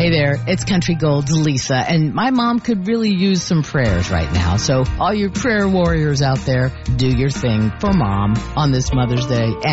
Hey there, it's Country Gold's Lisa, and my mom could really use some prayers right now. So all you prayer warriors out there, do your thing for Mom on this Mother's Day.